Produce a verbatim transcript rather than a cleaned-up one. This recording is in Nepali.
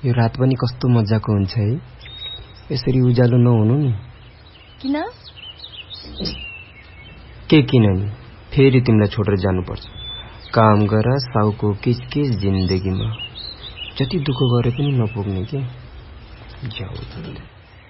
यो रात पनि कस्तो मजाको हुन्छ है, यसरी उज्यालो नहुनु नि। किन? के किन नि, फेरि तिमीलाई छोडेर जानुपर्छ। काम गर साउको किचकिच जिन्दगीमा, जति दुःख गरे पनि नपुग्ने के। जाऊ।